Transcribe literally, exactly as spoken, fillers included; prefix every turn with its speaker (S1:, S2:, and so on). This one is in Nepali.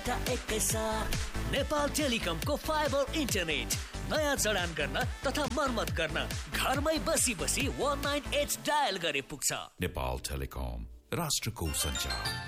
S1: डेटा एकैसाथ। नेपाल टेलिकमको फाइबर इन्टरनेट नयाँ जडान गर्न तथा मर्मत गर्न घरमै बसी बसी एक नौ आठ डायल गरे पुग्छ।
S2: नेपाल टेलिकम, राष्ट्रको सञ्चार।